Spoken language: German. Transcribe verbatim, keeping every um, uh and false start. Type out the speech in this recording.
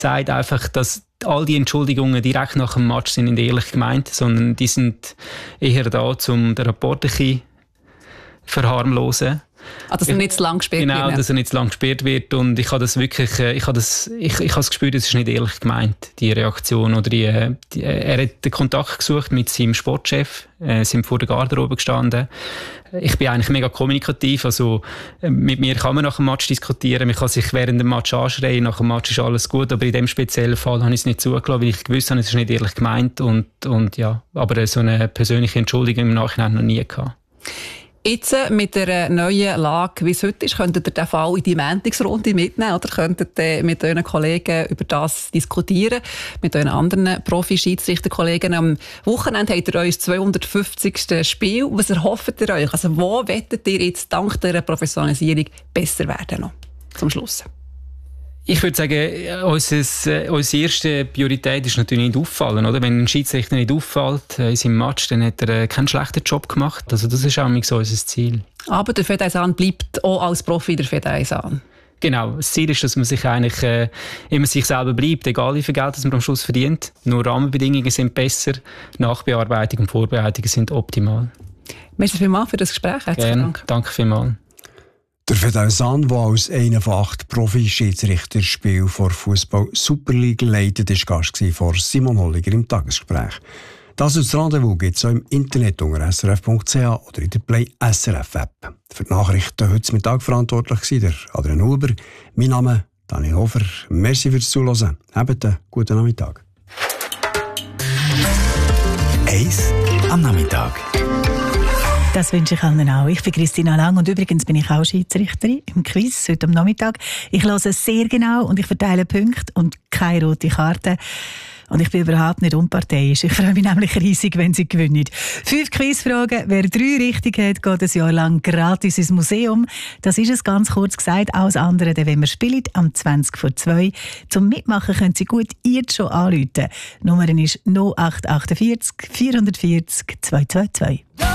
sagt einfach, dass all die Entschuldigungen direkt nach dem Match sind nicht ehrlich gemeint, sondern die sind eher da, um den Rapport ein bisschen verharmlosen. Ah, dass er nicht zu lang gesperrt genau, wird. Genau, dass er nicht zu lang gesperrt wird. Und ich habe das wirklich, ich habe das, ich, ich habe das Gespür, das ist nicht ehrlich gemeint, die Reaktion. Oder die, die, er hat den Kontakt gesucht mit seinem Sportchef, äh, sind vor der Garderobe gestanden. Ich bin eigentlich mega kommunikativ, also mit mir kann man nach dem Match diskutieren, man kann sich während dem Match anschreien, nach dem Match ist alles gut, aber in dem speziellen Fall habe ich es nicht zugelassen, weil ich gewusst habe, es ist nicht ehrlich gemeint und, und ja, aber so eine persönliche Entschuldigung im Nachhinein noch nie gehabt. Jetzt mit der neuen Lage, wie es heute ist, könntet ihr den Fall in die Mäntigsrunde mitnehmen oder könntet ihr mit euren Kollegen über das diskutieren, mit euren anderen Profi-Schiedsrichterkollegen. Am Wochenende habt ihr euer zweihundertfünfzigste Spiel. Was erhofft ihr euch? Also wo wettet ihr jetzt dank dieser Professionalisierung besser werden noch zum Schluss? Ich würde sagen, unsere, unsere erste Priorität ist natürlich nicht auffallen. Oder? Wenn ein Schiedsrichter nicht auffällt in seinem Match, dann hat er keinen schlechten Job gemacht. Also das ist auch so unser Ziel. Aber der Fedaysan bleibt auch als Profi der Fedaysan. Genau. Das Ziel ist, dass man sich eigentlich äh, immer sich selber bleibt, egal wie viel Geld das man am Schluss verdient. Nur Rahmenbedingungen sind besser, Nachbearbeitung und Vorbereitung sind optimal. Merci vielmals für das Gespräch. Gerne. Dank. Danke vielmals. Der Fedaysan, der als einer von acht Profi-Schiedsrichter Spiel vor Fußball Super League leitet, war Gast vor Simon Holliger im Tagesgespräch. Das als Rendezvous gibt es auch im Internet unter s r f punkt c h oder in der Play S R F App. Für die Nachrichten heute Mittag verantwortlich war der Adrian Huber. Mein Name ist Daniel Hofer. Merci fürs Zuhören. Habt einen guten Nachmittag. Eis am Nachmittag. Das wünsche ich allen auch. Ich bin Christina Lang und übrigens bin ich auch Schiedsrichterin im Quiz heute am Nachmittag. Ich höre es sehr genau und ich verteile Punkte und keine rote Karte. Und ich bin überhaupt nicht unparteiisch. Ich freue mich nämlich riesig, wenn Sie gewinnen. Fünf Quizfragen. Wer drei richtig hat, geht ein Jahr lang gratis ins Museum. Das ist es ganz kurz gesagt. Alles andere, wenn wir spielen, am zwanzig vor zwei. Zum Mitmachen können Sie gut jetzt schon anrufen. Die Nummer ist null acht acht vier vier vier null zwei zwei zwei.